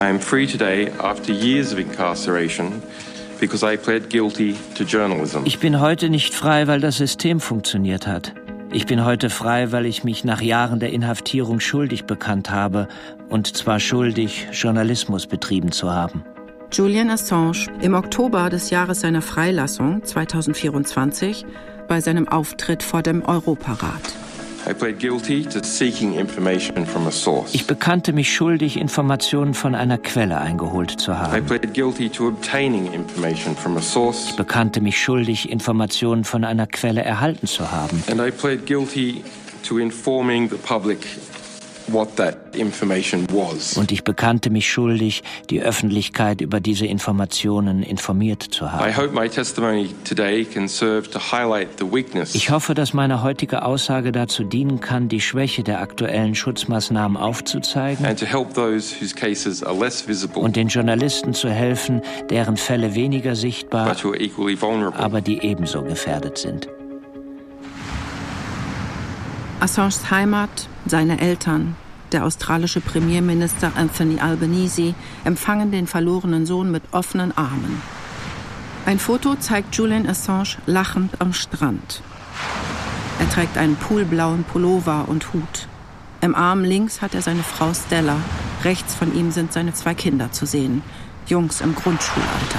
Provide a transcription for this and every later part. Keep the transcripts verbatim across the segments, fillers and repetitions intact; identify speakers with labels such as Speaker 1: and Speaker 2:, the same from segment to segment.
Speaker 1: I am free today after years of incarceration because I pled guilty to journalism.
Speaker 2: Ich bin heute nicht frei, weil das System funktioniert hat. Ich bin heute frei, weil ich mich nach Jahren der Inhaftierung schuldig bekannt habe, und zwar schuldig, Journalismus betrieben zu haben.
Speaker 3: Julian Assange im Oktober des Jahres seiner Freilassung zweitausendvierundzwanzig bei seinem Auftritt vor dem Europarat.
Speaker 1: I pled guilty to seeking information from a source.
Speaker 2: Ich bekannte mich schuldig, Informationen von einer Quelle eingeholt zu haben.
Speaker 1: I pled guilty to obtaining information from a source.
Speaker 2: Ich bekannte mich schuldig, Informationen von einer Quelle erhalten zu haben.
Speaker 1: And I pled guilty to informing the public what that information was.
Speaker 2: Und ich bekannte mich schuldig, die Öffentlichkeit über diese Informationen informiert zu haben.
Speaker 1: I hope my testimony today can serve to highlight the weakness.
Speaker 2: Ich hoffe, dass meine heutige Aussage dazu dienen kann, die Schwäche der aktuellen Schutzmaßnahmen aufzuzeigen
Speaker 1: and to help those whose cases are less visible,
Speaker 2: und den Journalisten zu helfen, deren Fälle weniger sichtbar,
Speaker 1: but who are equally vulnerable.
Speaker 2: aber die ebenso gefährdet sind.
Speaker 3: Assanges Heimat, seine Eltern, der australische Premierminister Anthony Albanese empfangen den verlorenen Sohn mit offenen Armen. Ein Foto zeigt Julian Assange lachend am Strand. Er trägt einen poolblauen Pullover und Hut. Im Arm links hat er seine Frau Stella. Rechts von ihm sind seine zwei Kinder zu sehen, Jungs im Grundschulalter.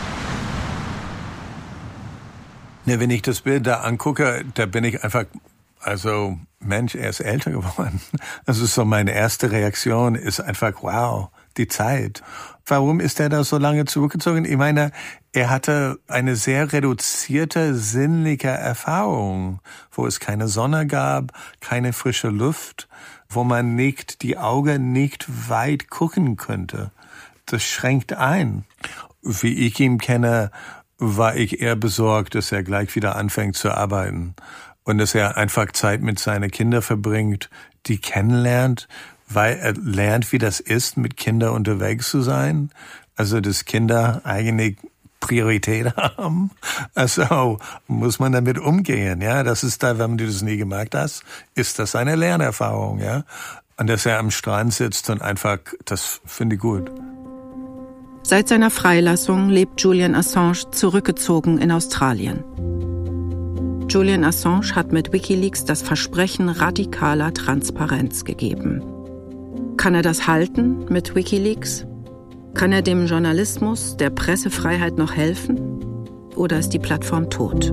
Speaker 4: Ne, wenn ich das Bild da angucke, da bin ich einfach, also Mensch, er ist älter geworden. Das ist so meine erste Reaktion, ist einfach, wow, die Zeit. Warum ist er da so lange zurückgezogen? Ich meine, er hatte eine sehr reduzierte sinnliche Erfahrung, wo es keine Sonne gab, keine frische Luft, wo man nicht, die Augen nicht weit gucken könnte. Das schränkt ein. Wie ich ihn kenne, war ich eher besorgt, dass er gleich wieder anfängt zu arbeiten. Und dass er einfach Zeit mit seinen Kindern verbringt, die kennenlernt, weil er lernt, wie das ist, mit Kindern unterwegs zu sein. Also, dass Kinder eigentlich Priorität haben. Also, muss man damit umgehen, ja. Das ist da, wenn du das nie gemacht hast, ist das eine Lernerfahrung, ja. Und dass er am Strand sitzt und einfach, das finde ich gut.
Speaker 3: Seit seiner Freilassung lebt Julian Assange zurückgezogen in Australien. Julian Assange hat mit WikiLeaks das Versprechen radikaler Transparenz gegeben. Kann er das halten mit WikiLeaks? Kann er dem Journalismus, der Pressefreiheit noch helfen? Oder ist die Plattform tot?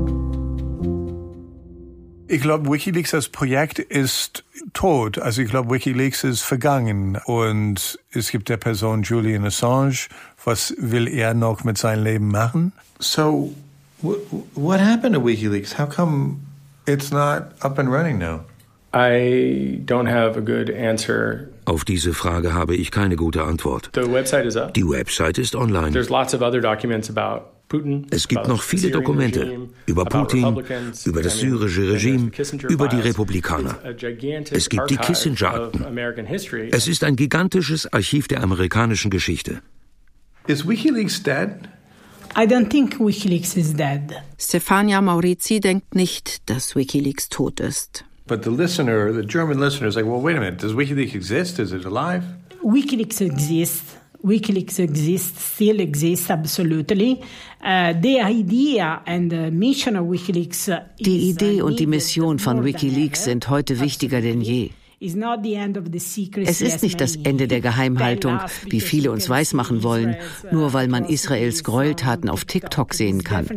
Speaker 4: Ich glaube, WikiLeaks als Projekt ist tot. Also ich glaube, WikiLeaks ist vergangen. Und es gibt der Person Julian Assange. Was will er noch mit seinem Leben machen? So, what happened to WikiLeaks? How come it's not up and running now?
Speaker 5: I don't have a good answer.
Speaker 6: Auf diese Frage habe ich keine gute Antwort.
Speaker 5: The website is up.
Speaker 6: Die Website ist online.
Speaker 5: There's lots of other documents about Putin.
Speaker 6: Es gibt noch viele Dokumente über Putin, über das syrische Regime, über die Republikaner. Es gibt die Kissinger-Akten. Es ist ein gigantisches Archiv der amerikanischen Geschichte.
Speaker 4: Is WikiLeaks dead?
Speaker 7: I don't think WikiLeaks is dead.
Speaker 3: Stefania Maurizi denkt nicht, dass WikiLeaks tot ist.
Speaker 4: But the listener, the German listener is like, well, wait a minute, does WikiLeaks exist? Is it alive?
Speaker 7: WikiLeaks exists. WikiLeaks exists, still exists, absolutely. Uh, the idea and the mission of WikiLeaks is
Speaker 8: Die Idee und die Mission von WikiLeaks sind heute wichtiger denn je. Es ist nicht das Ende der Geheimhaltung, wie viele uns weismachen wollen, nur weil man Israels Gräueltaten auf TikTok sehen kann.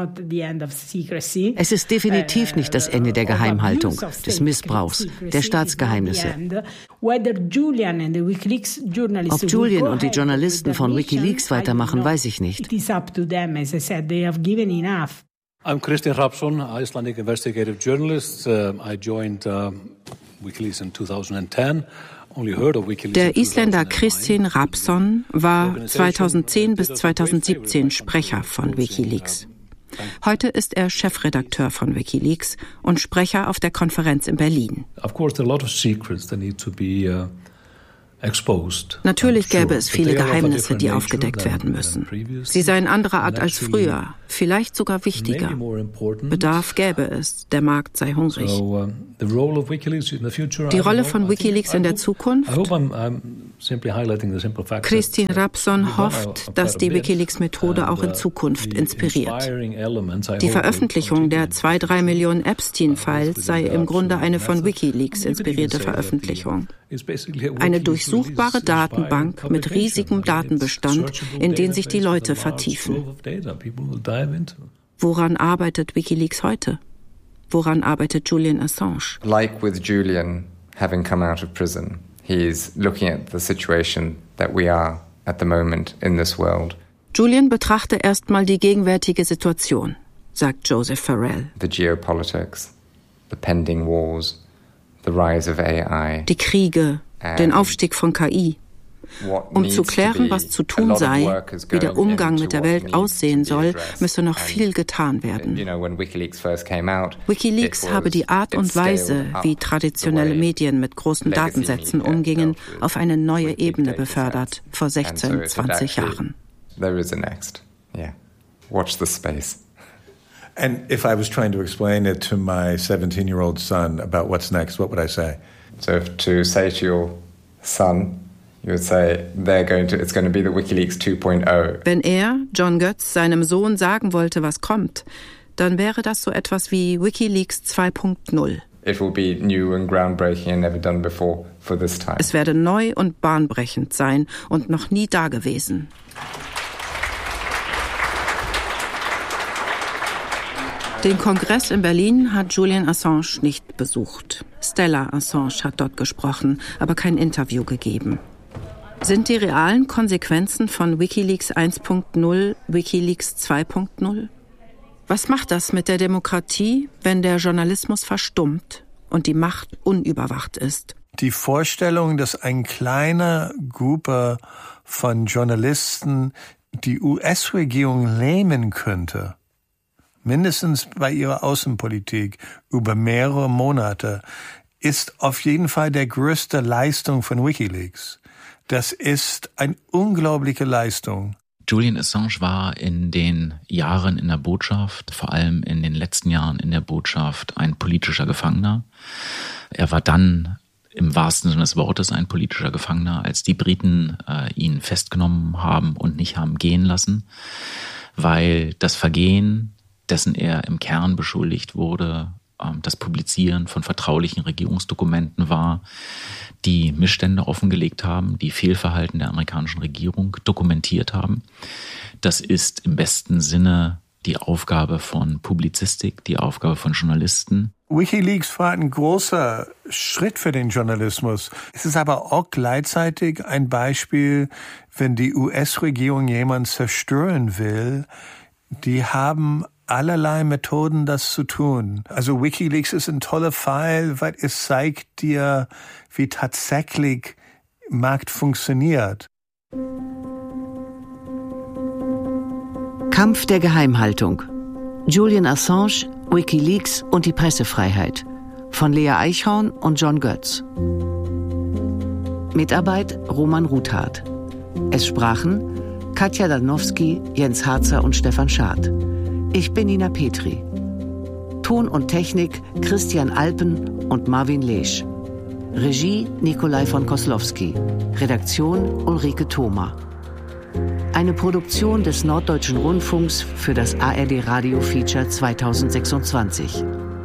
Speaker 8: Es ist definitiv nicht das Ende der Geheimhaltung, des Missbrauchs, der Staatsgeheimnisse. Ob Julian und die Journalisten von WikiLeaks weitermachen, weiß ich nicht.
Speaker 9: I'm Christian Rapson, Icelandic investigative journalist. Uh, I joined uh, WikiLeaks in twenty ten. Only heard of WikiLeaks.
Speaker 3: Der Isländer Christian Rapson war zweitausendzehn bis zweitausendsiebzehn Sprecher von WikiLeaks. Heute ist er Chefredakteur von WikiLeaks und Sprecher auf der Konferenz in Berlin.
Speaker 9: Of course, there are a lot of secrets that need to be uh,
Speaker 3: Natürlich gäbe es viele Geheimnisse, die aufgedeckt werden müssen. Sie seien anderer Art als früher, vielleicht sogar wichtiger. Bedarf gäbe es, der Markt sei hungrig. Die Rolle von WikiLeaks in der Zukunft? Christine Rapson hofft, dass die WikiLeaks-Methode auch in Zukunft inspiriert. Die Veröffentlichung der zwei, drei Millionen Epstein-Files sei im Grunde eine von WikiLeaks inspirierte Veröffentlichung. Eine durchsuchbare Datenbank mit riesigem Datenbestand, in den sich die Leute vertiefen. Woran arbeitet WikiLeaks heute? Woran arbeitet Julian Assange?
Speaker 10: Like with Julian having come out of prison, he's looking at the situation that we are at the moment in this world.
Speaker 3: Julian betrachte erstmal die gegenwärtige Situation, sagt Joseph Farrell.
Speaker 10: The geopolitics, the pending wars, the rise of A I.
Speaker 3: Die Kriege, den Aufstieg von K I. Um zu klären, was zu tun sei, wie der Umgang mit der Welt aussehen soll, müsse noch viel getan werden. WikiLeaks habe die Art und Weise, wie traditionelle Medien mit großen Datensätzen umgingen, auf eine neue Ebene befördert, vor sechzehn, zwanzig Jahren.
Speaker 10: There is a next. Yeah. Watch the space.
Speaker 4: And if I was trying to explain it to my seventeen-year-old son about what's next, what would I say?
Speaker 10: So if to say to your son, you would say they're going to it's going to be the WikiLeaks two point oh.
Speaker 3: Wenn er, John Götz, seinem Sohn sagen wollte, was kommt, dann wäre das so etwas wie WikiLeaks zwei Punkt null.
Speaker 10: It will be new and groundbreaking and never done before for this time.
Speaker 3: Es werde neu und bahnbrechend sein und noch nie dagewesen. Den Kongress in Berlin hat Julian Assange nicht besucht. Stella Assange hat dort gesprochen, aber kein Interview gegeben. Sind die realen Konsequenzen von WikiLeaks eins Punkt null WikiLeaks zwei Punkt null? Was macht das mit der Demokratie, wenn der Journalismus verstummt und die Macht unüberwacht ist?
Speaker 4: Die Vorstellung, dass ein kleiner Gruppe von Journalisten die U S-Regierung lähmen könnte, mindestens bei ihrer Außenpolitik über mehrere Monate, ist auf jeden Fall der größte Leistung von WikiLeaks. Das ist eine unglaubliche Leistung.
Speaker 11: Julian Assange war in den Jahren in der Botschaft, vor allem in den letzten Jahren in der Botschaft, ein politischer Gefangener. Er war dann im wahrsten Sinne des Wortes ein politischer Gefangener, als die Briten äh, ihn festgenommen haben und nicht haben gehen lassen, weil das Vergehen, dessen er im Kern beschuldigt wurde, das Publizieren von vertraulichen Regierungsdokumenten war, die Missstände offengelegt haben, die Fehlverhalten der amerikanischen Regierung dokumentiert haben. Das ist im besten Sinne die Aufgabe von Publizistik, die Aufgabe von Journalisten.
Speaker 4: WikiLeaks war ein großer Schritt für den Journalismus. Es ist aber auch gleichzeitig ein Beispiel, wenn die U S-Regierung jemanden zerstören will, die haben allerlei Methoden, das zu tun. Also WikiLeaks ist ein toller Fall, weil es zeigt dir, wie tatsächlich Markt funktioniert.
Speaker 8: Kampf der Geheimhaltung. Julian Assange, WikiLeaks und die Pressefreiheit. Von Lea Eichhorn und John Götz. Mitarbeit Roman Ruthardt. Es sprachen Katja Danowski, Jens Harzer und Stefan Schad. Ich bin Nina Petri. Ton und Technik Christian Alpen und Marvin Lesch. Regie Nikolai von Koslowski. Redaktion Ulrike Thoma. Eine Produktion des Norddeutschen Rundfunks für das A R D Radio Feature zweitausendsechsundzwanzig.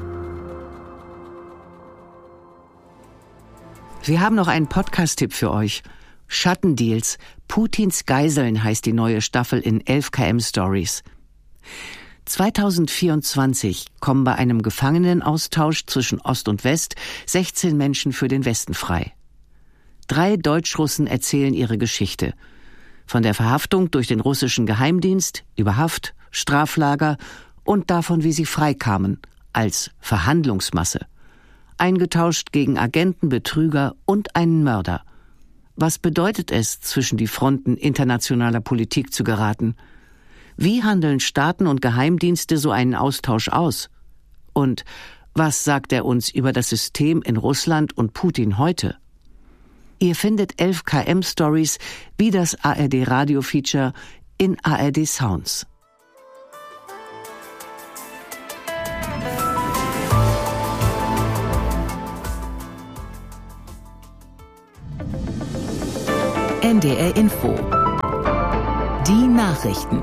Speaker 8: Wir haben noch einen Podcast-Tipp für euch. Schattendeals. Putins Geiseln heißt die neue Staffel in elf K M Stories. zweitausendvierundzwanzig kommen bei einem Gefangenenaustausch zwischen Ost und West sechzehn Menschen für den Westen frei. Drei Deutschrussen erzählen ihre Geschichte. Von der Verhaftung durch den russischen Geheimdienst, über Haft, Straflager und davon, wie sie freikamen, als Verhandlungsmasse. Eingetauscht gegen Agenten, Betrüger und einen Mörder. Was bedeutet es, zwischen die Fronten internationaler Politik zu geraten? Wie handeln Staaten und Geheimdienste so einen Austausch aus? Und was sagt er uns über das System in Russland und Putin heute? Ihr findet elf K M-Stories wie das A R D-Radio-Feature in A R D Sounds.
Speaker 12: N D R Info. Die Nachrichten.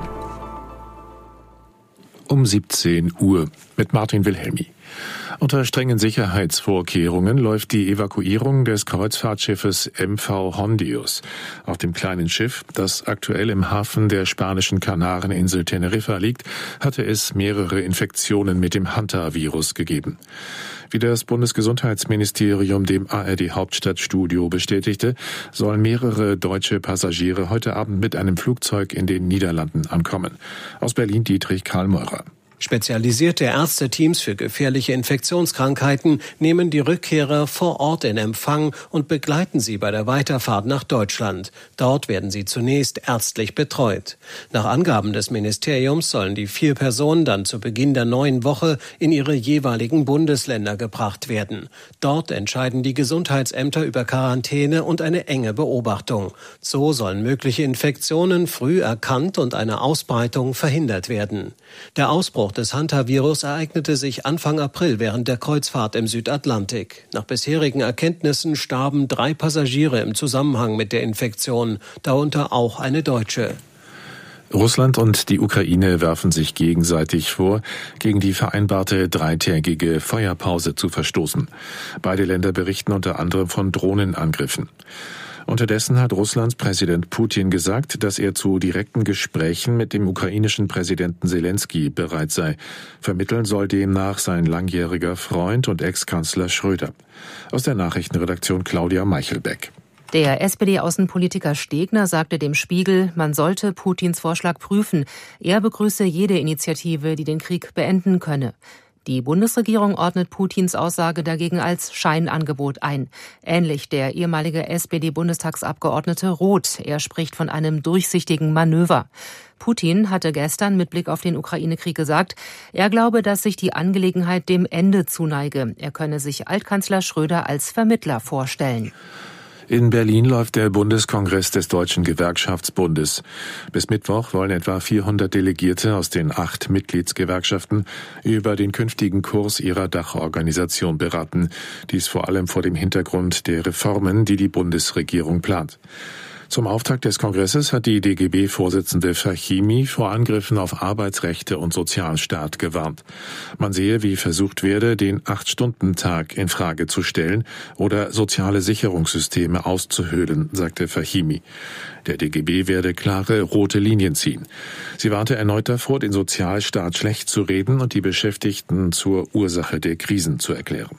Speaker 13: Um siebzehn Uhr mit Martin Wilhelmi. Unter strengen Sicherheitsvorkehrungen läuft die Evakuierung des Kreuzfahrtschiffes M V Hondius. Auf dem kleinen Schiff, das aktuell im Hafen der spanischen Kanareninsel Teneriffa liegt, hatte es mehrere Infektionen mit dem Hantavirus gegeben. Wie das Bundesgesundheitsministerium dem A R D-Hauptstadtstudio bestätigte, sollen mehrere deutsche Passagiere heute Abend mit einem Flugzeug in den Niederlanden ankommen. Aus Berlin Dietrich Karl Meurer.
Speaker 14: Spezialisierte Ärzteteams für gefährliche Infektionskrankheiten nehmen die Rückkehrer vor Ort in Empfang und begleiten sie bei der Weiterfahrt nach Deutschland. Dort werden sie zunächst ärztlich betreut. Nach Angaben des Ministeriums sollen die vier Personen dann zu Beginn der neuen Woche in ihre jeweiligen Bundesländer gebracht werden. Dort entscheiden die Gesundheitsämter über Quarantäne und eine enge Beobachtung. So sollen mögliche Infektionen früh erkannt und eine Ausbreitung verhindert werden. Der Ausbruch des Hantavirus ereignete sich Anfang April während der Kreuzfahrt im Südatlantik. Nach bisherigen Erkenntnissen starben drei Passagiere im Zusammenhang mit der Infektion, darunter auch eine Deutsche.
Speaker 13: Russland und die Ukraine werfen sich gegenseitig vor, gegen die vereinbarte dreitägige Feuerpause zu verstoßen. Beide Länder berichten unter anderem von Drohnenangriffen. Unterdessen hat Russlands Präsident Putin gesagt, dass er zu direkten Gesprächen mit dem ukrainischen Präsidenten Selensky bereit sei. Vermitteln soll demnach sein langjähriger Freund und Ex-Kanzler Schröder. Aus der Nachrichtenredaktion Claudia Meichelbeck.
Speaker 15: Der S P D-Außenpolitiker Stegner sagte dem Spiegel, man sollte Putins Vorschlag prüfen. Er begrüße jede Initiative, die den Krieg beenden könne. Die Bundesregierung ordnet Putins Aussage dagegen als Scheinangebot ein. Ähnlich der ehemalige S P D-Bundestagsabgeordnete Roth. Er spricht von einem durchsichtigen Manöver. Putin hatte gestern mit Blick auf den Ukraine-Krieg gesagt, er glaube, dass sich die Angelegenheit dem Ende zuneige. Er könne sich Altkanzler Schröder als Vermittler vorstellen.
Speaker 13: In Berlin läuft der Bundeskongress des Deutschen Gewerkschaftsbundes. Bis Mittwoch wollen etwa vierhundert Delegierte aus den acht Mitgliedsgewerkschaften über den künftigen Kurs ihrer Dachorganisation beraten. Dies vor allem vor dem Hintergrund der Reformen, die die Bundesregierung plant. Zum Auftakt des Kongresses hat die D G B-Vorsitzende Fachimi vor Angriffen auf Arbeitsrechte und Sozialstaat gewarnt. Man sehe, wie versucht werde, den Acht-Stunden-Tag in Frage zu stellen oder soziale Sicherungssysteme auszuhöhlen, sagte Fachimi. Der D G B werde klare rote Linien ziehen. Sie warnte erneut davor, den Sozialstaat schlecht zu reden und die Beschäftigten zur Ursache der Krisen zu erklären.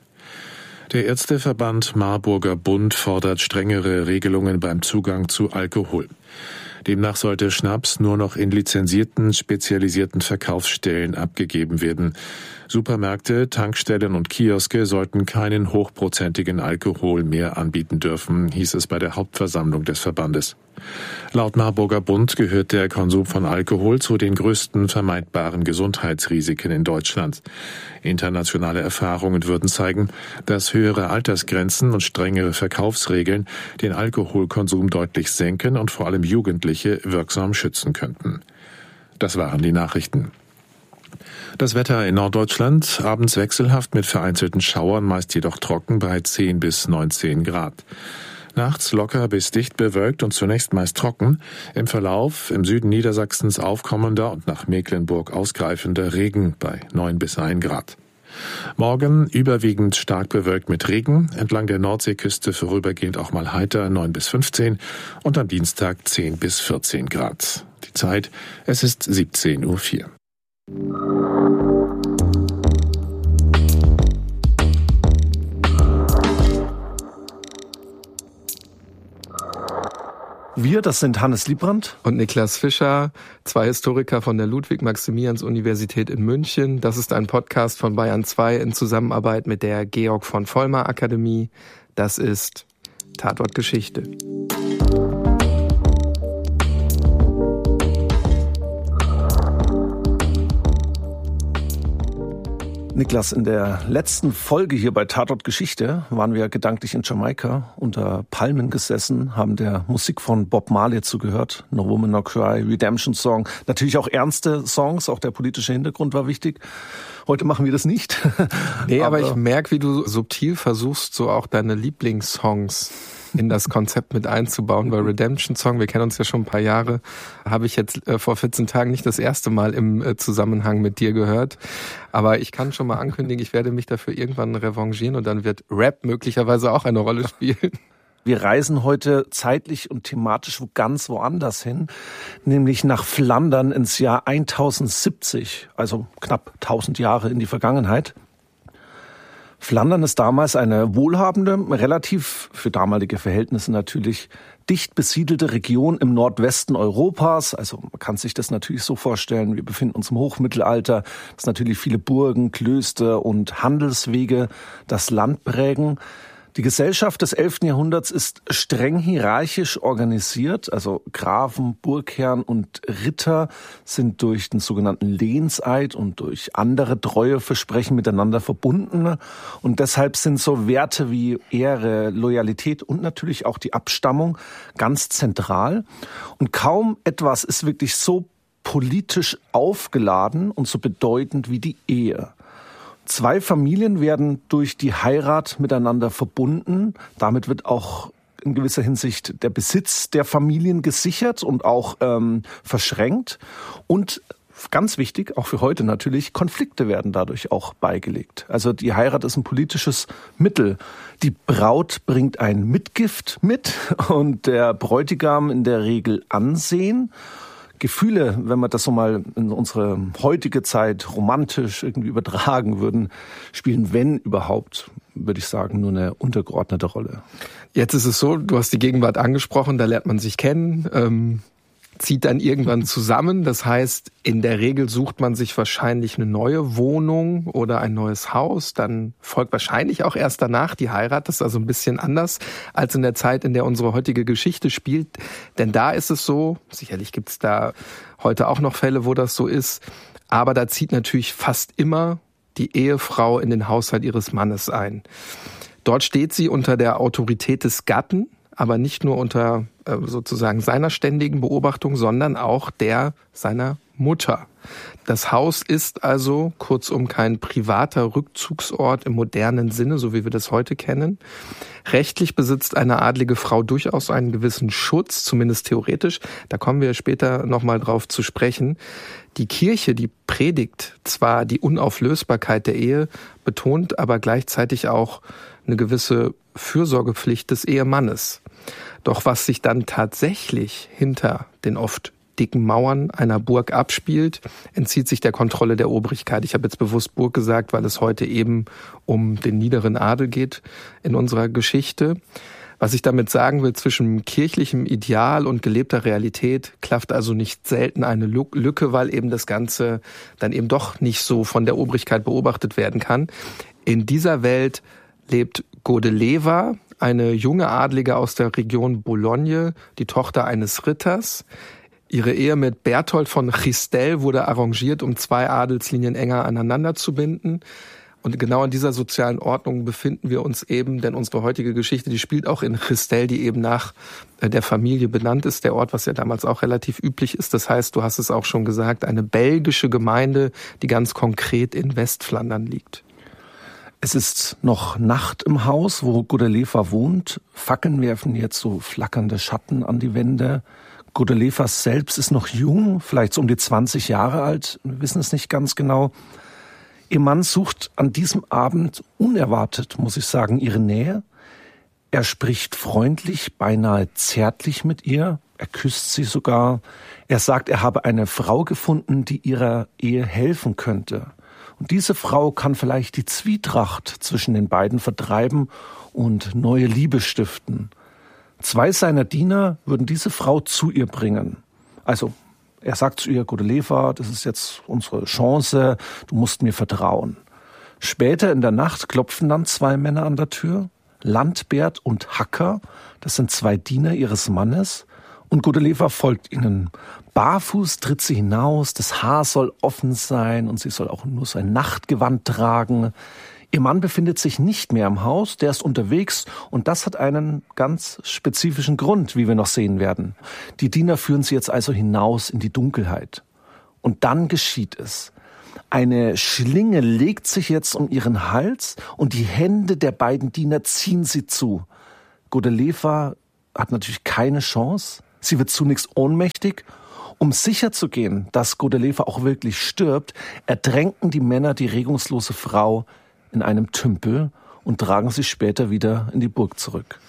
Speaker 13: Der Ärzteverband Marburger Bund fordert strengere Regelungen beim Zugang zu Alkohol. Demnach sollte Schnaps nur noch in lizenzierten, spezialisierten Verkaufsstellen abgegeben werden. Supermärkte, Tankstellen und Kioske sollten keinen hochprozentigen Alkohol mehr anbieten dürfen, hieß es bei der Hauptversammlung des Verbandes. Laut Marburger Bund gehört der Konsum von Alkohol zu den größten vermeidbaren Gesundheitsrisiken in Deutschland. Internationale Erfahrungen würden zeigen, dass höhere Altersgrenzen und strengere Verkaufsregeln den Alkoholkonsum deutlich senken und vor allem Jugendliche wirksam schützen könnten. Das waren die Nachrichten. Das Wetter in Norddeutschland, abends wechselhaft mit vereinzelten Schauern, meist jedoch trocken bei zehn bis neunzehn Grad. Nachts locker bis dicht bewölkt und zunächst meist trocken. Im Verlauf im Süden Niedersachsens aufkommender und nach Mecklenburg ausgreifender Regen bei neun bis ein Grad. Morgen überwiegend stark bewölkt mit Regen, entlang der Nordseeküste vorübergehend auch mal heiter neun bis fünfzehn und am Dienstag zehn bis vierzehn Grad. Die Zeit, es ist siebzehn Uhr vier.
Speaker 16: Wir, das sind Hannes Liebrandt
Speaker 17: und Niklas Fischer, zwei Historiker von der Ludwig-Maximilians-Universität in München. Das ist ein Podcast von Bayern zwei in Zusammenarbeit mit der Georg von Vollmar Akademie. Das ist Tatort Geschichte.
Speaker 16: Niklas, in der letzten Folge hier bei Tatort Geschichte waren wir gedanklich in Jamaika unter Palmen gesessen, haben der Musik von Bob Marley zugehört, No Woman No Cry, Redemption Song, natürlich auch ernste Songs, auch der politische Hintergrund war wichtig. Heute machen wir das nicht.
Speaker 17: Nee, aber, aber ich merke, wie du subtil versuchst, so auch deine Lieblingssongs in das Konzept mit einzubauen, weil Redemption Song, wir kennen uns ja schon ein paar Jahre, habe ich jetzt äh, vor vierzehn Tagen nicht das erste Mal im äh, Zusammenhang mit dir gehört, aber ich kann schon mal ankündigen, ich werde mich dafür irgendwann revanchieren und dann wird Rap möglicherweise auch eine Rolle spielen.
Speaker 16: Wir reisen heute zeitlich und thematisch wo ganz woanders hin, nämlich nach Flandern ins Jahr tausendsiebzig, also knapp tausend Jahre in die Vergangenheit. Flandern ist damals eine wohlhabende, relativ für damalige Verhältnisse natürlich dicht besiedelte Region im Nordwesten Europas. Also man kann sich das natürlich so vorstellen, wir befinden uns im Hochmittelalter, dass natürlich viele Burgen, Klöster und Handelswege das Land prägen. Die Gesellschaft des elften Jahrhunderts ist streng hierarchisch organisiert, also Grafen, Burgherren und Ritter sind durch den sogenannten Lehnseid und durch andere Treueversprechen miteinander verbunden und deshalb sind so Werte wie Ehre, Loyalität und natürlich auch die Abstammung ganz zentral und kaum etwas ist wirklich so politisch aufgeladen und so bedeutend wie die Ehe. Zwei Familien werden durch die Heirat miteinander verbunden. Damit wird auch in gewisser Hinsicht der Besitz der Familien gesichert und auch ähm, verschränkt. Und ganz wichtig, auch für heute natürlich, Konflikte werden dadurch auch beigelegt. Also die Heirat ist ein politisches Mittel. Die Braut bringt ein Mitgift mit und der Bräutigam in der Regel Ansehen. Gefühle, wenn wir das so mal in unsere heutige Zeit romantisch irgendwie übertragen würden, spielen, wenn überhaupt, würde ich sagen, nur eine untergeordnete Rolle.
Speaker 17: Jetzt ist es so, du hast die Gegenwart angesprochen, da lernt man sich kennen, ähm, zieht dann irgendwann zusammen. Das heißt, in der Regel sucht man sich wahrscheinlich eine neue Wohnung oder ein neues Haus. Dann folgt wahrscheinlich auch erst danach die Heirat. Das ist also ein bisschen anders als in der Zeit, in der unsere heutige Geschichte spielt. Denn da ist es so, sicherlich gibt es da heute auch noch Fälle, wo das so ist, aber da zieht natürlich fast immer die Ehefrau in den Haushalt ihres Mannes ein. Dort steht sie unter der Autorität des Gatten, aber nicht nur unter äh, sozusagen seiner ständigen Beobachtung, sondern auch der seiner Mutter. Das Haus ist also kurzum kein privater Rückzugsort im modernen Sinne, so wie wir das heute kennen. Rechtlich besitzt eine adlige Frau durchaus einen gewissen Schutz, zumindest theoretisch. Da kommen wir später nochmal drauf zu sprechen. Die Kirche, die predigt zwar die Unauflösbarkeit der Ehe, betont aber gleichzeitig auch eine gewisse Fürsorgepflicht des Ehemannes. Doch was sich dann tatsächlich hinter den oft dicken Mauern einer Burg abspielt, entzieht sich der Kontrolle der Obrigkeit. Ich habe jetzt bewusst Burg gesagt, weil es heute eben um den niederen Adel geht in unserer Geschichte. Was ich damit sagen will, zwischen kirchlichem Ideal und gelebter Realität klafft also nicht selten eine Lücke, weil eben das Ganze dann eben doch nicht so von der Obrigkeit beobachtet werden kann. In dieser Welt lebt Godeleva, eine junge Adlige aus der Region Boulogne, die Tochter eines Ritters. Ihre Ehe mit Berthold von Gistel wurde arrangiert, um zwei Adelslinien enger aneinander zu binden. Und genau in dieser sozialen Ordnung befinden wir uns eben, denn unsere heutige Geschichte, die spielt auch in Gistel, die eben nach der Familie benannt ist, der Ort, was ja damals auch relativ üblich ist. Das heißt, du hast es auch schon gesagt, eine belgische Gemeinde, die ganz konkret in Westflandern liegt.
Speaker 16: Es ist noch Nacht im Haus, wo Godeleva wohnt. Fackeln werfen jetzt so flackernde Schatten an die Wände. Godeleva selbst ist noch jung, vielleicht so um die zwanzig Jahre alt. Wir wissen es nicht ganz genau. Ihr Mann sucht an diesem Abend unerwartet, muss ich sagen, ihre Nähe. Er spricht freundlich, beinahe zärtlich mit ihr. Er küsst sie sogar. Er sagt, er habe eine Frau gefunden, die ihrer Ehe helfen könnte. Und diese Frau kann vielleicht die Zwietracht zwischen den beiden vertreiben und neue Liebe stiften. Zwei seiner Diener würden diese Frau zu ihr bringen. Also er sagt zu ihr, Godeleva, das ist jetzt unsere Chance, du musst mir vertrauen. Später in der Nacht klopfen dann zwei Männer an der Tür, Landbert und Hacker, das sind zwei Diener ihres Mannes, Und Godelieva folgt ihnen. Barfuß tritt sie hinaus, das Haar soll offen sein und sie soll auch nur so ein Nachtgewand tragen. Ihr Mann befindet sich nicht mehr im Haus, der ist unterwegs und das hat einen ganz spezifischen Grund, wie wir noch sehen werden. Die Diener führen sie jetzt also hinaus in die Dunkelheit. Und dann geschieht es. Eine Schlinge legt sich jetzt um ihren Hals und die Hände der beiden Diener ziehen sie zu. Godelieva hat natürlich keine Chance. Sie wird zunächst ohnmächtig. Um sicherzugehen, dass Godelieva auch wirklich stirbt, ertränken die Männer die regungslose Frau in einem Tümpel und tragen sie später wieder in die Burg zurück.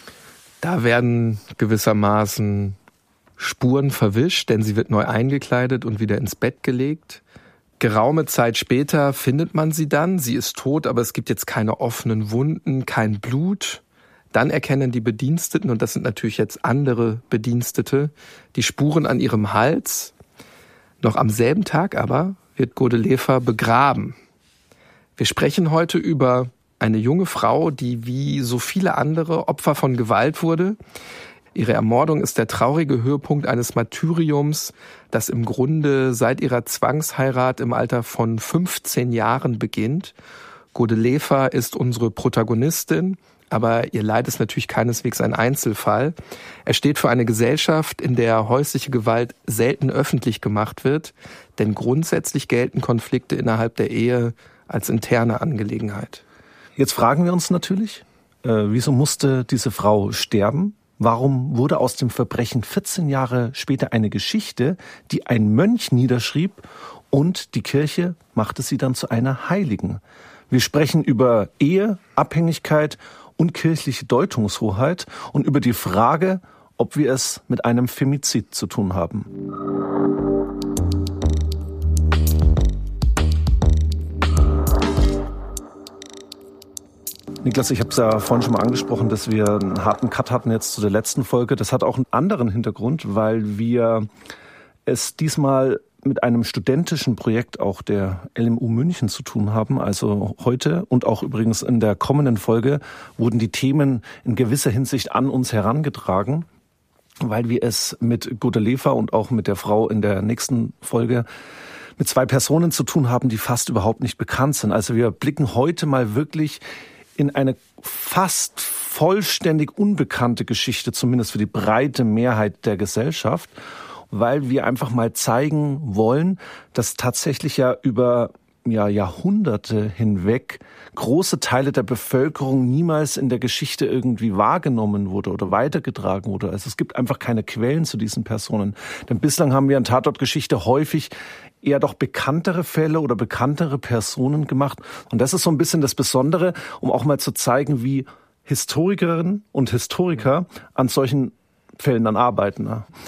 Speaker 17: Da werden gewissermaßen Spuren verwischt, denn sie wird neu eingekleidet und wieder ins Bett gelegt. Geraume Zeit später findet man sie dann. Sie ist tot, aber es gibt jetzt keine offenen Wunden, kein Blut. Dann erkennen die Bediensteten, und das sind natürlich jetzt andere Bedienstete, die Spuren an ihrem Hals. Noch am selben Tag aber wird Godelieva begraben. Wir sprechen heute über eine junge Frau, die wie so viele andere Opfer von Gewalt wurde. Ihre Ermordung ist der traurige Höhepunkt eines Martyriums, das im Grunde seit ihrer Zwangsheirat im Alter von fünfzehn Jahren beginnt. Godelieva ist unsere Protagonistin, aber ihr Leid ist natürlich keineswegs ein Einzelfall. Er steht für eine Gesellschaft, in der häusliche Gewalt selten öffentlich gemacht wird, denn grundsätzlich gelten Konflikte innerhalb der Ehe als interne Angelegenheit.
Speaker 16: Jetzt fragen wir uns natürlich, äh, wieso musste diese Frau sterben? Warum wurde aus dem Verbrechen vierzehn Jahre später eine Geschichte, die ein Mönch niederschrieb, und die Kirche machte sie dann zu einer Heiligen? Wir sprechen über Ehe, Abhängigkeit und kirchliche Deutungshoheit und über die Frage, ob wir es mit einem Femizid zu tun haben. Niklas, ich habe es ja vorhin schon mal angesprochen, dass wir einen harten Cut hatten jetzt zu der letzten Folge. Das hat auch einen anderen Hintergrund, weil wir es diesmal mit einem studentischen Projekt auch der L M U München zu tun haben. Also heute und auch übrigens in der kommenden Folge wurden die Themen in gewisser Hinsicht an uns herangetragen, weil wir es mit Godelieva und auch mit der Frau in der nächsten Folge mit zwei Personen zu tun haben, die fast überhaupt nicht bekannt sind. Also wir blicken heute mal wirklich in eine fast vollständig unbekannte Geschichte, zumindest für die breite Mehrheit der Gesellschaft, weil wir einfach mal zeigen wollen, dass tatsächlich ja über ja, Jahrhunderte hinweg große Teile der Bevölkerung niemals in der Geschichte irgendwie wahrgenommen wurde oder weitergetragen wurde. Also es gibt einfach keine Quellen zu diesen Personen. Denn bislang haben wir in Tatortgeschichte häufig eher doch bekanntere Fälle oder bekanntere Personen gemacht. Und das ist so ein bisschen das Besondere, um auch mal zu zeigen, wie Historikerinnen und Historiker an solchen Fällen dann arbeiten.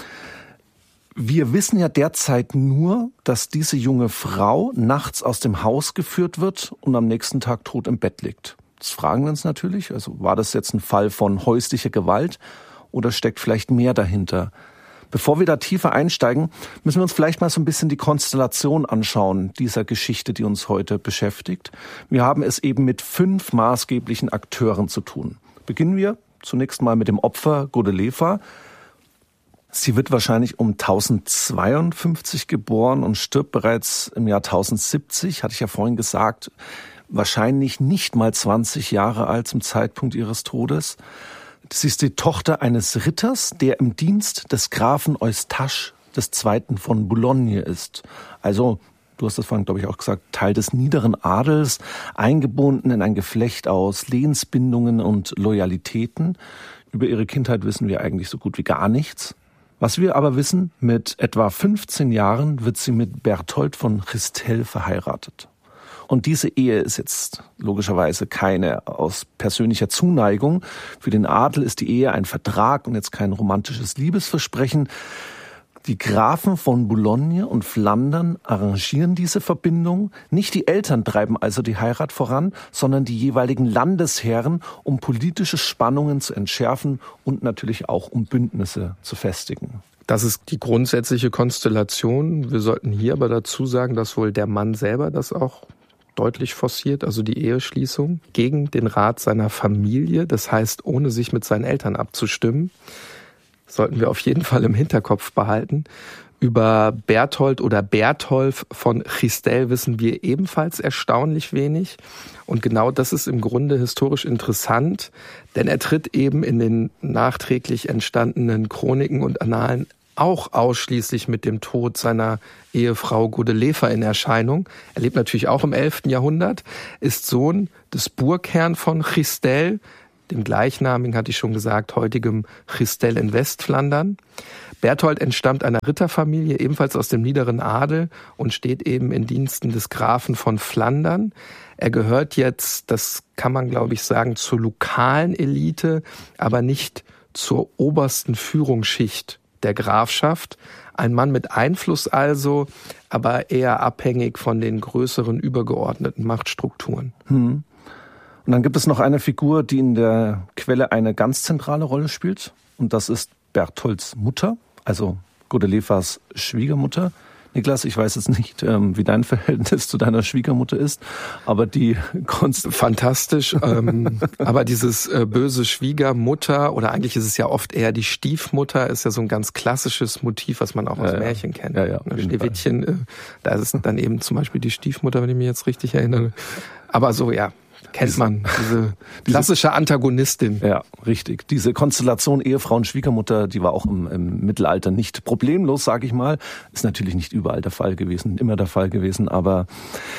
Speaker 16: Wir wissen ja derzeit nur, dass diese junge Frau nachts aus dem Haus geführt wird und am nächsten Tag tot im Bett liegt. Das fragen wir uns natürlich. Also war das jetzt ein Fall von häuslicher Gewalt oder steckt vielleicht mehr dahinter? Bevor wir da tiefer einsteigen, müssen wir uns vielleicht mal so ein bisschen die Konstellation anschauen dieser Geschichte, die uns heute beschäftigt. Wir haben es eben mit fünf maßgeblichen Akteuren zu tun. Beginnen wir zunächst mal mit dem Opfer Godelieva. Sie wird wahrscheinlich um tausendzweiundfünfzig geboren und stirbt bereits im Jahr tausendsiebzig, hatte ich ja vorhin gesagt, wahrscheinlich nicht mal zwanzig Jahre alt zum Zeitpunkt ihres Todes. Sie ist die Tochter eines Ritters, der im Dienst des Grafen Eustache des Zweiten von Boulogne ist. Also, du hast das vorhin, glaube ich, auch gesagt, Teil des niederen Adels, eingebunden in ein Geflecht aus Lehensbindungen und Loyalitäten. Über ihre Kindheit wissen wir eigentlich so gut wie gar nichts. Was wir aber wissen, mit etwa fünfzehn Jahren wird sie mit Berthold von Christel verheiratet. Und diese Ehe ist jetzt logischerweise keine aus persönlicher Zuneigung. Für den Adel ist die Ehe ein Vertrag und jetzt kein romantisches Liebesversprechen. Die Grafen von Boulogne und Flandern arrangieren diese Verbindung. Nicht die Eltern treiben also die Heirat voran, sondern die jeweiligen Landesherren, um politische Spannungen zu entschärfen und natürlich auch um Bündnisse zu festigen.
Speaker 17: Das ist die grundsätzliche Konstellation. Wir sollten hier aber dazu sagen, dass wohl der Mann selber das auch deutlich forciert, also die Eheschließung, gegen den Rat seiner Familie, das heißt, ohne sich mit seinen Eltern abzustimmen. sollten wir auf jeden Fall im Hinterkopf behalten. Über Berthold oder Bertolf von Chistel wissen wir ebenfalls erstaunlich wenig. Und genau das ist im Grunde historisch interessant, denn er tritt eben in den nachträglich entstandenen Chroniken und Annalen auch ausschließlich mit dem Tod seiner Ehefrau Godelever in Erscheinung. Er lebt natürlich auch im elften Jahrhundert, ist Sohn des Burgherrn von Chistel, dem gleichnamigen, hatte ich schon gesagt, heutigem Chistel in Westflandern. Berthold entstammt einer Ritterfamilie, ebenfalls aus dem niederen Adel und steht eben in Diensten des Grafen von Flandern. Er gehört jetzt, das kann man glaube ich sagen, zur lokalen Elite, aber nicht zur obersten Führungsschicht der Grafschaft. Ein Mann mit Einfluss also, aber eher abhängig von den größeren übergeordneten Machtstrukturen.
Speaker 16: Hm. Und dann gibt es noch eine Figur, die in der Quelle eine ganz zentrale Rolle spielt. Und das ist Bertholds Mutter, also Godelevers Schwiegermutter. Niklas, ich weiß jetzt nicht, ähm, wie dein Verhältnis zu deiner Schwiegermutter ist, aber die Konst
Speaker 17: fantastisch. ähm, aber dieses äh, böse Schwiegermutter, oder eigentlich ist es ja oft eher die Stiefmutter, ist ja so ein ganz klassisches Motiv, was man auch aus
Speaker 16: ja,
Speaker 17: Märchen ja. kennt.
Speaker 16: Ja, ja,
Speaker 17: Schneewittchen, äh, da ist es dann eben zum Beispiel die Stiefmutter, wenn ich mich jetzt richtig erinnere. Aber so, ja. Kennt man, diese klassische Antagonistin.
Speaker 16: Ja, richtig. Diese Konstellation Ehefrau und Schwiegermutter, die war auch im, im Mittelalter nicht problemlos, sage ich mal. Ist natürlich nicht überall der Fall gewesen, immer der Fall gewesen, aber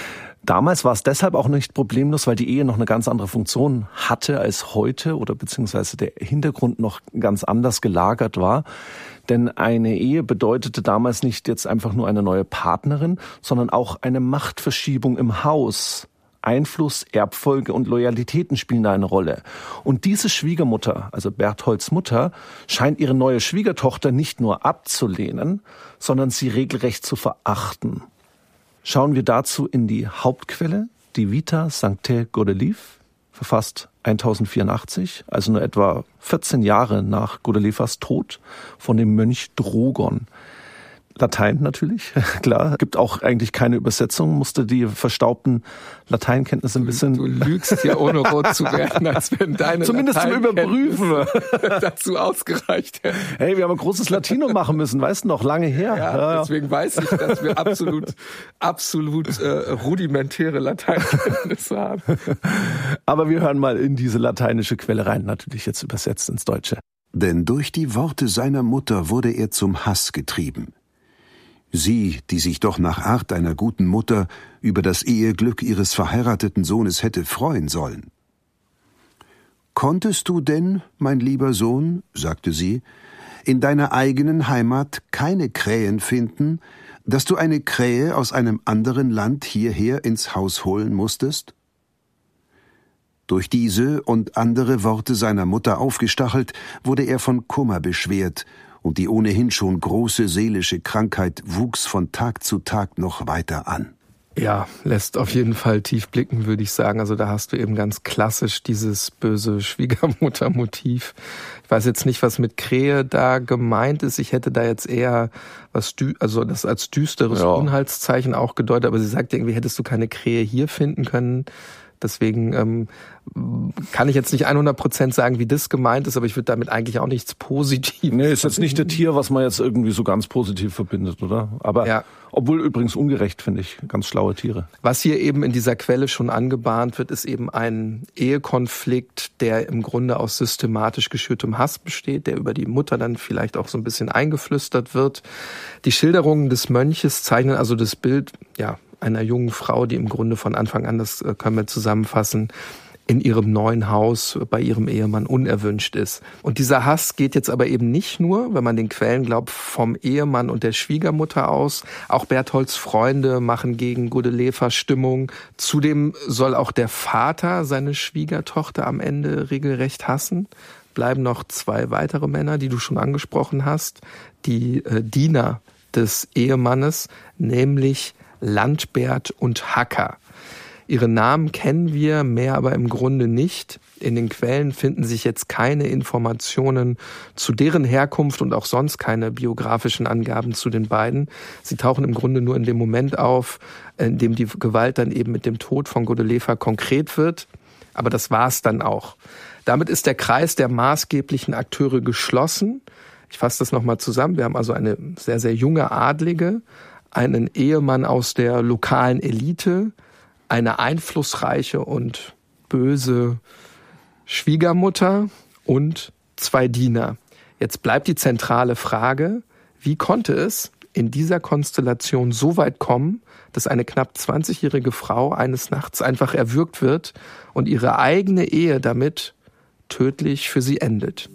Speaker 16: damals war es deshalb auch nicht problemlos, weil die Ehe noch eine ganz andere Funktion hatte als heute oder beziehungsweise der Hintergrund noch ganz anders gelagert war. Denn eine Ehe bedeutete damals nicht jetzt einfach nur eine neue Partnerin, sondern auch eine Machtverschiebung im Haus. Einfluss, Erbfolge und Loyalitäten spielen da eine Rolle. Und diese Schwiegermutter, also Bertholds Mutter, scheint ihre neue Schwiegertochter nicht nur abzulehnen, sondern sie regelrecht zu verachten. Schauen wir dazu in die Hauptquelle, die Vita Sanctae Godelieve, verfasst tausendvierundachtzig, also nur etwa vierzehn Jahre nach Godelevers Tod, von dem Mönch Drogon. Latein natürlich, klar. Gibt auch eigentlich keine Übersetzung, musste die verstaubten Lateinkenntnisse ein bisschen...
Speaker 17: Du, du lügst ja ohne rot zu werden, als wenn deine
Speaker 16: zumindest zum Überprüfen
Speaker 17: dazu ausgereicht hätten.
Speaker 16: Hey, wir haben ein großes Latino machen müssen, weißt du noch, lange her.
Speaker 17: Ja, ja. Deswegen weiß ich, dass wir absolut, absolut äh, rudimentäre Lateinkenntnisse haben.
Speaker 16: Aber wir hören mal in diese lateinische Quelle rein, natürlich jetzt übersetzt ins Deutsche.
Speaker 18: Denn durch die Worte seiner Mutter wurde er zum Hass getrieben. Sie, die sich doch nach Art einer guten Mutter über das Eheglück ihres verheirateten Sohnes hätte freuen sollen. »Konntest du denn, mein lieber Sohn«, sagte sie, »in deiner eigenen Heimat keine Krähen finden, dass du eine Krähe aus einem anderen Land hierher ins Haus holen musstest?« Durch diese und andere Worte seiner Mutter aufgestachelt, wurde er von Kummer beschwert, und die ohnehin schon große seelische Krankheit wuchs von Tag zu Tag noch weiter an.
Speaker 17: Ja, lässt auf jeden Fall tief blicken, würde ich sagen. Also da hast du eben ganz klassisch dieses böse Schwiegermutter-Motiv. Ich weiß jetzt nicht, was mit Krähe da gemeint ist. Ich hätte da jetzt eher was, dü- also das als düsteres ja. Unheilszeichen auch gedeutet. Aber sie sagt irgendwie, hättest du keine Krähe hier finden können. Deswegen ähm, kann ich jetzt nicht hundert Prozent sagen, wie das gemeint ist, aber ich würde damit eigentlich auch nichts Positives.
Speaker 16: Nee, ist jetzt nicht der Tier, was man jetzt irgendwie so ganz positiv verbindet, oder? Aber ja. Obwohl übrigens ungerecht, finde ich, ganz schlaue Tiere.
Speaker 17: Was hier eben in dieser Quelle schon angebahnt wird, ist eben ein Ehekonflikt, der im Grunde aus systematisch geschürtem Hass besteht, der über die Mutter dann vielleicht auch so ein bisschen eingeflüstert wird. Die Schilderungen des Mönches zeichnen also das Bild, ja, einer jungen Frau, die im Grunde von Anfang an, das können wir zusammenfassen, in ihrem neuen Haus bei ihrem Ehemann unerwünscht ist. Und dieser Hass geht jetzt aber eben nicht nur, wenn man den Quellen glaubt, vom Ehemann und der Schwiegermutter aus. Auch Bertholds Freunde machen gegen Godelever Stimmung. Zudem soll auch der Vater seine Schwiegertochter am Ende regelrecht hassen. Bleiben noch zwei weitere Männer, die du schon angesprochen hast, die äh, Diener des Ehemannes, nämlich Landbert und Hacker. Ihre Namen kennen wir, mehr aber im Grunde nicht. In den Quellen finden sich jetzt keine Informationen zu deren Herkunft und auch sonst keine biografischen Angaben zu den beiden. Sie tauchen im Grunde nur in dem Moment auf, in dem die Gewalt dann eben mit dem Tod von Godelever konkret wird. Aber das war's dann auch. Damit ist der Kreis der maßgeblichen Akteure geschlossen. Ich fasse das nochmal zusammen. Wir haben also eine sehr, sehr junge Adlige, einen Ehemann aus der lokalen Elite, eine einflussreiche und böse Schwiegermutter und zwei Diener. Jetzt bleibt die zentrale Frage, wie konnte es in dieser Konstellation so weit kommen, dass eine knapp zwanzigjährige Frau eines Nachts einfach erwürgt wird und ihre eigene Ehe damit tödlich für sie endet?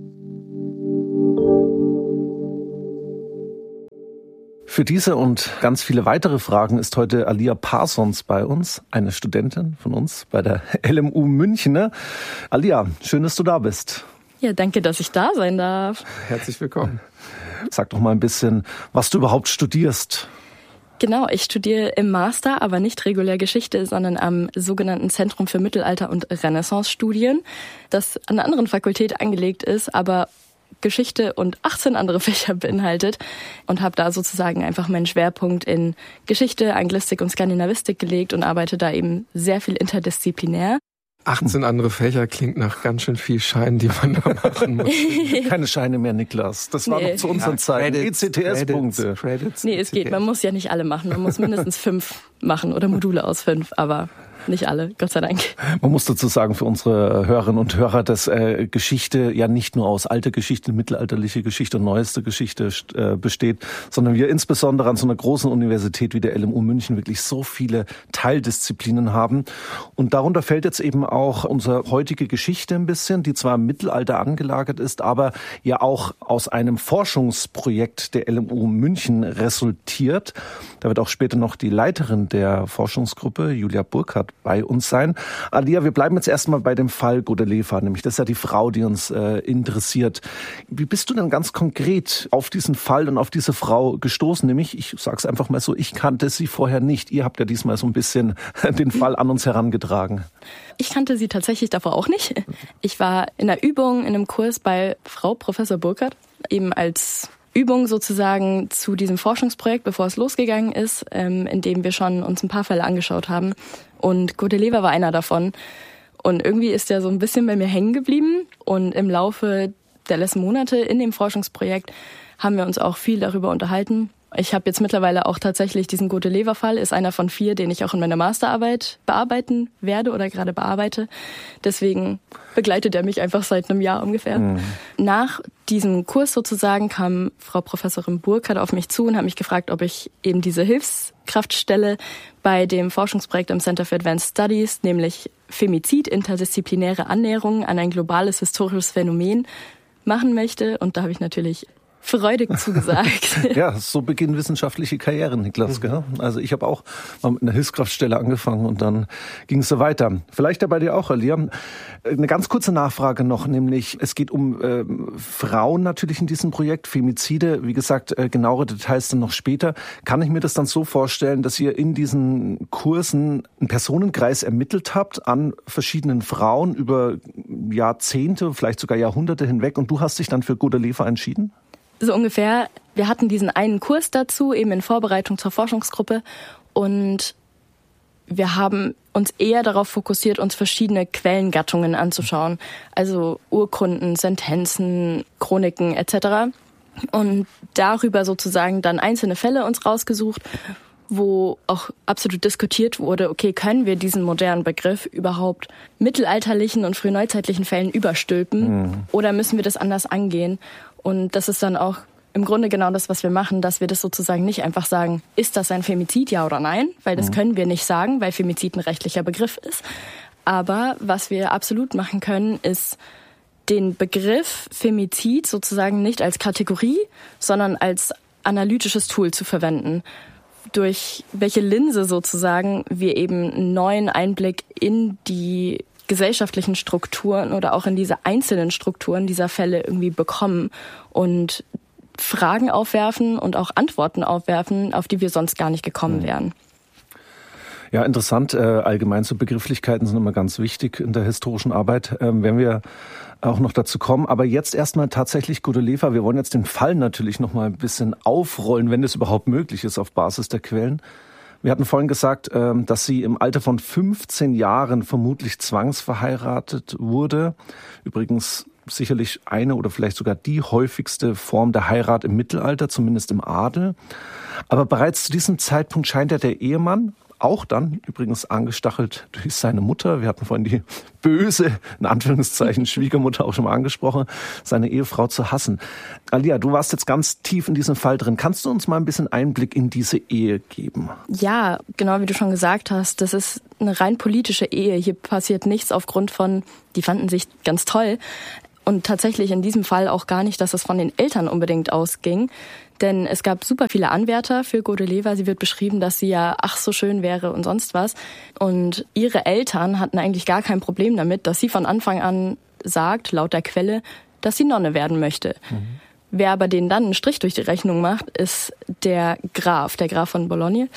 Speaker 16: Für diese und ganz viele weitere Fragen ist heute Aliyah Parsons bei uns, eine Studentin von uns bei der L M U München. Aliyah, schön, dass du da bist.
Speaker 19: Ja, danke, dass ich da sein darf.
Speaker 16: Herzlich willkommen. Sag doch mal ein bisschen, was du überhaupt studierst.
Speaker 19: Genau, ich studiere im Master, aber nicht regulär Geschichte, sondern am sogenannten Zentrum für Mittelalter- und Renaissance-Studien, das an einer anderen Fakultät angelegt ist, aber Geschichte und achtzehn andere Fächer beinhaltet und habe da sozusagen einfach meinen Schwerpunkt in Geschichte, Anglistik und Skandinavistik gelegt und arbeite da eben sehr viel interdisziplinär.
Speaker 17: achtzehn andere Fächer klingt nach ganz schön viel Scheinen, die man da machen muss.
Speaker 16: Keine Scheine mehr, Niklas. Das war nee. noch zu unseren ja, Zeiten. E C T S-Punkte.
Speaker 19: Credits, Credits, nee, es geht. Man muss ja nicht alle machen. Man muss mindestens fünf machen oder Module aus fünf, aber nicht alle, Gott sei Dank.
Speaker 16: Man muss dazu sagen für unsere Hörerinnen und Hörer, dass äh, Geschichte ja nicht nur aus alter Geschichte, mittelalterliche Geschichte und neueste Geschichte äh, besteht, sondern wir insbesondere an so einer großen Universität wie der L M U München wirklich so viele Teildisziplinen haben. Und darunter fällt jetzt eben auch unsere heutige Geschichte ein bisschen, die zwar im Mittelalter angelagert ist, aber ja auch aus einem Forschungsprojekt der L M U München resultiert. Da wird auch später noch die Leiterin der Forschungsgruppe, Julia Burkhardt, bei uns sein. Aliyah, wir bleiben jetzt erstmal bei dem Fall Godelieva, nämlich das ist ja die Frau, die uns äh, interessiert. Wie bist du denn ganz konkret auf diesen Fall und auf diese Frau gestoßen? Nämlich, ich sage es einfach mal so, ich kannte sie vorher nicht. Ihr habt ja diesmal so ein bisschen den Fall an uns herangetragen.
Speaker 19: Ich kannte sie tatsächlich davor auch nicht. Ich war in einer Übung, in einem Kurs bei Frau Professor Burkhardt, eben als Übung sozusagen zu diesem Forschungsprojekt, bevor es losgegangen ist, ähm, in dem wir schon uns ein paar Fälle angeschaut haben. Und Godelieva war einer davon. Und irgendwie ist der so ein bisschen bei mir hängen geblieben. Und im Laufe der letzten Monate in dem Forschungsprojekt haben wir uns auch viel darüber unterhalten. Ich habe jetzt mittlerweile auch tatsächlich diesen Godelieva-Fall, ist einer von vier, den ich auch in meiner Masterarbeit bearbeiten werde oder gerade bearbeite. Deswegen begleitet er mich einfach seit einem Jahr ungefähr. Mhm. Nach diesem Kurs sozusagen kam Frau Professorin Burkhardt auf mich zu und hat mich gefragt, ob ich eben diese Hilfskraftstelle bei dem Forschungsprojekt im Center for Advanced Studies, nämlich Femizid, interdisziplinäre Annäherung an ein globales historisches Phänomen, machen möchte. Und da habe ich natürlich freudig zugesagt.
Speaker 16: Ja, so beginnen wissenschaftliche Karrieren, Niklas. Gell? Also ich habe auch mal mit einer Hilfskraftstelle angefangen und dann ging es so weiter. Vielleicht ja bei dir auch, Aliyah. Eine ganz kurze Nachfrage noch, nämlich es geht um äh, Frauen natürlich in diesem Projekt, Femizide. Wie gesagt, äh, genauere Details dann noch später. Kann ich mir das dann so vorstellen, dass ihr in diesen Kursen einen Personenkreis ermittelt habt an verschiedenen Frauen über Jahrzehnte, vielleicht sogar Jahrhunderte hinweg und du hast dich dann für Godelieva entschieden?
Speaker 19: So ungefähr. Wir hatten diesen einen Kurs dazu, eben in Vorbereitung zur Forschungsgruppe. Und wir haben uns eher darauf fokussiert, uns verschiedene Quellengattungen anzuschauen. Also Urkunden, Sentenzen, Chroniken et cetera. Und darüber sozusagen dann einzelne Fälle uns rausgesucht, wo auch absolut diskutiert wurde, okay, können wir diesen modernen Begriff überhaupt mittelalterlichen und frühneuzeitlichen Fällen überstülpen mhm. oder müssen wir das anders angehen? Und das ist dann auch im Grunde genau das, was wir machen, dass wir das sozusagen nicht einfach sagen, ist das ein Femizid, ja oder nein? Weil das mhm. können wir nicht sagen, weil Femizid ein rechtlicher Begriff ist. Aber was wir absolut machen können, ist den Begriff Femizid sozusagen nicht als Kategorie, sondern als analytisches Tool zu verwenden. Durch welche Linse sozusagen wir eben einen neuen Einblick in die gesellschaftlichen Strukturen oder auch in diese einzelnen Strukturen dieser Fälle irgendwie bekommen und Fragen aufwerfen und auch Antworten aufwerfen, auf die wir sonst gar nicht gekommen wären.
Speaker 16: Ja, interessant. Äh, allgemein so Begrifflichkeiten sind immer ganz wichtig in der historischen Arbeit. Ähm, werden wir auch noch dazu kommen. Aber jetzt erstmal tatsächlich Godelieva. Wir wollen jetzt den Fall natürlich noch mal ein bisschen aufrollen, wenn es überhaupt möglich ist, auf Basis der Quellen. Wir hatten vorhin gesagt, dass sie im Alter von fünfzehn Jahren vermutlich zwangsverheiratet wurde. Übrigens sicherlich eine oder vielleicht sogar die häufigste Form der Heirat im Mittelalter, zumindest im Adel. Aber bereits zu diesem Zeitpunkt scheint ja der Ehemann, auch dann übrigens angestachelt durch seine Mutter, wir hatten vorhin die böse, in Anführungszeichen, Schwiegermutter auch schon mal angesprochen, seine Ehefrau zu hassen. Alia, du warst jetzt ganz tief in diesem Fall drin. Kannst du uns mal ein bisschen Einblick in diese Ehe geben?
Speaker 19: Ja, genau wie du schon gesagt hast, das ist eine rein politische Ehe. Hier passiert nichts aufgrund von, die fanden sich ganz toll. Und tatsächlich in diesem Fall auch gar nicht, dass es von den Eltern unbedingt ausging. Denn es gab super viele Anwärter für Godeleva. Sie wird beschrieben, dass sie ja ach so schön wäre und sonst was. Und ihre Eltern hatten eigentlich gar kein Problem damit, dass sie von Anfang an sagt, laut der Quelle, dass sie Nonne werden möchte. Mhm. Wer aber denen dann einen Strich durch die Rechnung macht, ist der Graf, der Graf von Bologne,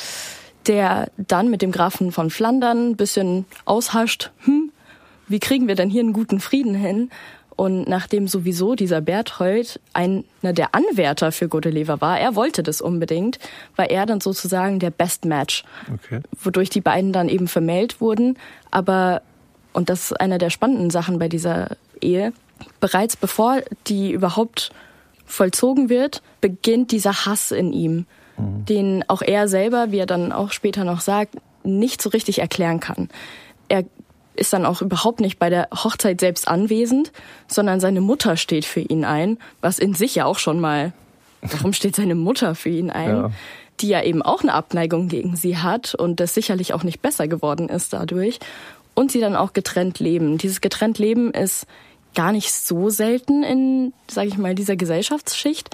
Speaker 19: der dann mit dem Grafen von Flandern ein bisschen aushascht, hm, wie kriegen wir denn hier einen guten Frieden hin? Und nachdem sowieso dieser Berthold einer der Anwärter für Godeleva war, er wollte das unbedingt, war er dann sozusagen der Best Match. Okay. Wodurch die beiden dann eben vermählt wurden. Aber, und das ist einer der spannenden Sachen bei dieser Ehe, bereits bevor die überhaupt vollzogen wird, beginnt dieser Hass in ihm, mhm. den auch er selber, wie er dann auch später noch sagt, nicht so richtig erklären kann. Er ist dann auch überhaupt nicht bei der Hochzeit selbst anwesend, sondern seine Mutter steht für ihn ein, was in sich ja auch schon mal, warum steht seine Mutter für ihn ein, ja. die ja eben auch eine Abneigung gegen sie hat und das sicherlich auch nicht besser geworden ist dadurch. Und sie dann auch getrennt leben. Dieses getrennt Leben ist gar nicht so selten in, sage ich mal, dieser Gesellschaftsschicht,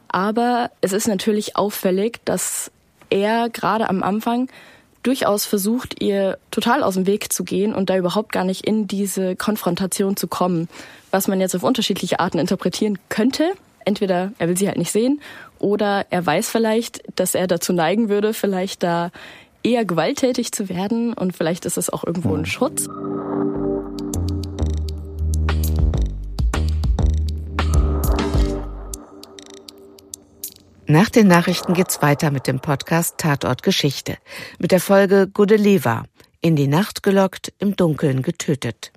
Speaker 19: aber es ist natürlich auffällig, dass er gerade am Anfang durchaus versucht, ihr total aus dem Weg zu gehen und da überhaupt gar nicht in diese Konfrontation zu kommen, was man jetzt auf unterschiedliche Arten interpretieren könnte. Entweder er will sie halt nicht sehen oder er weiß vielleicht, dass er dazu neigen würde, vielleicht da eher gewalttätig zu werden und vielleicht ist es auch irgendwo ein Schutz.
Speaker 8: Nach den Nachrichten geht's weiter mit dem Podcast Tatort Geschichte. Mit der Folge Godeleva. In die Nacht gelockt, im Dunkeln getötet.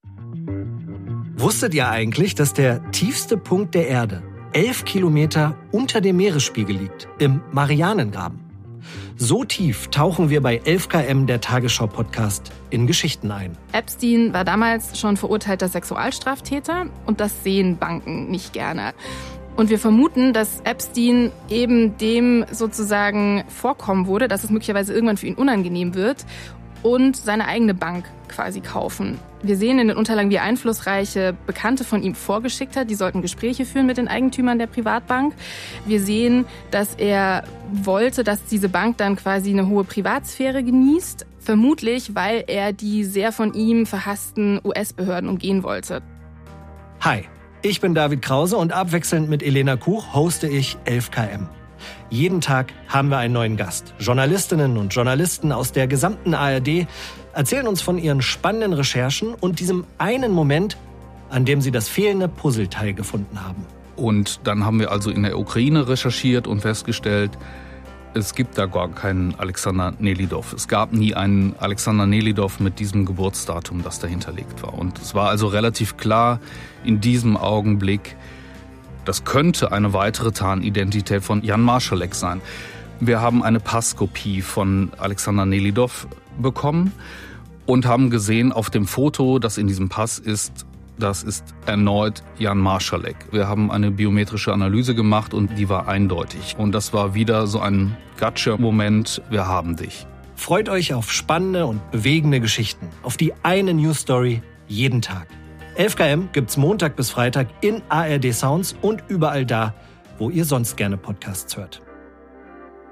Speaker 20: Wusstet ihr eigentlich, dass der tiefste Punkt der Erde elf Kilometer unter dem Meeresspiegel liegt? Im Marianengraben. So tief tauchen wir bei elf Kilometer der Tagesschau-Podcast in Geschichten ein.
Speaker 21: Epstein war damals schon verurteilter Sexualstraftäter und das sehen Banken nicht gerne. Und wir vermuten, dass Epstein eben dem sozusagen vorkommen wurde, dass es möglicherweise irgendwann für ihn unangenehm wird und seine eigene Bank quasi kaufen. Wir sehen in den Unterlagen, wie einflussreiche Bekannte von ihm vorgeschickt hat. Die sollten Gespräche führen mit den Eigentümern der Privatbank. Wir sehen, dass er wollte, dass diese Bank dann quasi eine hohe Privatsphäre genießt. Vermutlich, weil er die sehr von ihm verhassten U S-Behörden umgehen wollte.
Speaker 20: Hi. Ich bin David Krause und abwechselnd mit Elena Kuch hoste ich elf Kilometer. Jeden Tag haben wir einen neuen Gast. Journalistinnen und Journalisten aus der gesamten A R D erzählen uns von ihren spannenden Recherchen und diesem einen Moment, an dem sie das fehlende Puzzleteil gefunden haben.
Speaker 22: Und dann haben wir also in der Ukraine recherchiert und festgestellt, es gibt da gar keinen Alexander Nelidov. Es gab nie einen Alexander Nelidov mit diesem Geburtsdatum, das dahinterlegt war. Und es war also relativ klar in diesem Augenblick, das könnte eine weitere Tarnidentität von Jan Marschalek sein. Wir haben eine Passkopie von Alexander Nelidov bekommen und haben gesehen auf dem Foto, das in diesem Pass ist, das ist erneut Jan Marschalek. Wir haben eine biometrische Analyse gemacht und die war eindeutig. Und das war wieder so ein Gotcha-Moment, wir haben dich.
Speaker 20: Freut euch auf spannende und bewegende Geschichten. Auf die eine News-Story jeden Tag. elf Kilometer gibt's Montag bis Freitag in A R D Sounds und überall da, wo ihr sonst gerne Podcasts hört.